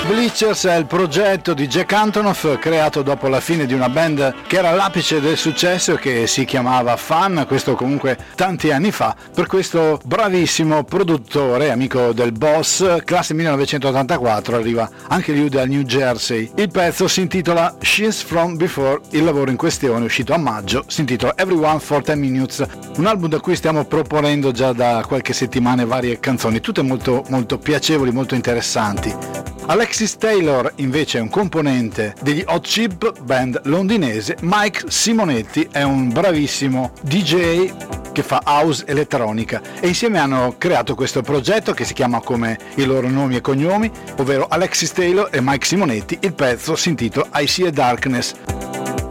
Bleachers è il progetto di Jack Antonoff, creato dopo la fine di una band che era all'apice del successo e che si chiamava Fun, questo comunque tanti anni fa, per questo bravissimo produttore, amico del boss, classe 1984, arriva anche lui dal New Jersey. Il pezzo si intitola She's From Before, il lavoro in questione, uscito a maggio, si intitola Everyone for 10 Minutes, un album da cui stiamo proponendo già da qualche settimana varie canzoni, tutte molto, molto piacevoli, molto interessanti. Alexis Taylor invece è un componente degli Hot Chip, band londinese. Mike Simonetti è un bravissimo DJ che fa house elettronica e insieme hanno creato questo progetto che si chiama come i loro nomi e cognomi, ovvero Alexis Taylor e Mike Simonetti. Il pezzo si intitola I See a Darkness.